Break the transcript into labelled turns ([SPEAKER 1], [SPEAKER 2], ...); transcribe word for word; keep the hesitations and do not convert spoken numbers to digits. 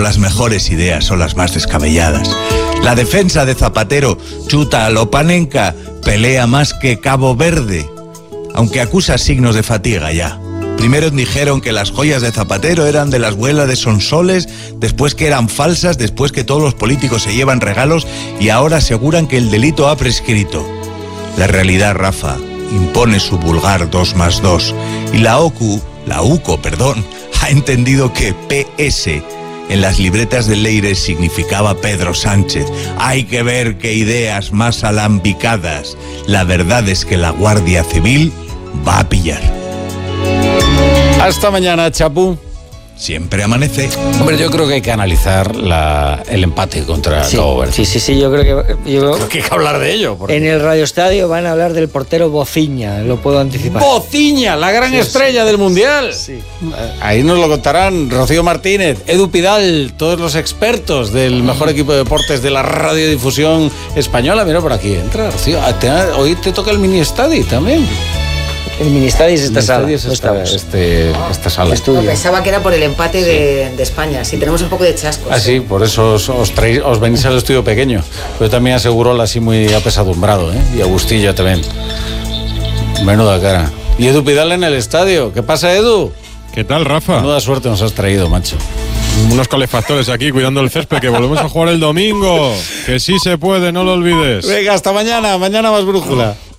[SPEAKER 1] las mejores ideas o las más descabelladas. La defensa de Zapatero, chuta a Lopanenka, pelea más que Cabo Verde, aunque acusa signos de fatiga ya. Primero dijeron que las joyas de Zapatero eran de la abuela de Sonsoles, después que eran falsas, después que todos los políticos se llevan regalos y ahora aseguran que el delito ha prescrito. La realidad, Rafa, impone su vulgar dos más dos y la OCU, la UCO, perdón, ha entendido que P S en las libretas de Leire significaba Pedro Sánchez. Hay que ver qué ideas más alambicadas. La verdad es que la Guardia Civil va a pillar.
[SPEAKER 2] Hasta mañana, Chapu.
[SPEAKER 1] Siempre amanece.
[SPEAKER 2] Hombre, yo creo que hay que analizar la, el empate contra
[SPEAKER 3] sí,
[SPEAKER 2] Cabo Verde.
[SPEAKER 3] Sí, sí, sí, yo creo que... Yo,
[SPEAKER 2] creo que hay que hablar de ello. Porque...
[SPEAKER 3] En el Radio Estadio van a hablar del portero Bociña, lo puedo anticipar.
[SPEAKER 2] ¡Bociña, la gran sí, estrella sí. del Mundial!
[SPEAKER 3] Sí.
[SPEAKER 2] Ahí nos lo contarán Rocío Martínez, Edu Pidal, todos los expertos del mejor equipo de deportes de la radiodifusión española. Mira, por aquí entra, Rocío. Hoy te toca el mini estadio también.
[SPEAKER 3] El Ministadi es esta sala.
[SPEAKER 2] Es esta, este, esta sala.
[SPEAKER 4] No, pensaba que era por el empate sí. de, de España. Sí, tenemos un poco de chasco.
[SPEAKER 2] Ah, sí, por eso os, os, traéis, os venís al estudio pequeño. Pero también aseguró así muy apesadumbrado, ¿eh? Y Agustillo también. Menuda cara. Y Edu Pidal en el estadio. ¿Qué pasa, Edu?
[SPEAKER 5] ¿Qué tal, Rafa?
[SPEAKER 2] Menuda suerte nos has traído, macho.
[SPEAKER 5] Unos calefactores aquí cuidando el césped, que volvemos a jugar el domingo. Que sí se puede, no lo olvides.
[SPEAKER 2] Venga, hasta mañana. Mañana más brújula.